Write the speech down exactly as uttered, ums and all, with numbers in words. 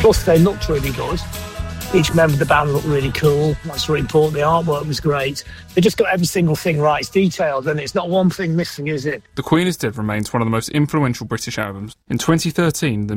Plus, they looked really good. Each member of the band looked really cool. That's really important. The artwork was great. They just got every single thing right. It's detailed, and it's not one thing missing, is it? The Queen is Dead remains one of the most influential British albums. In twenty thirteen, the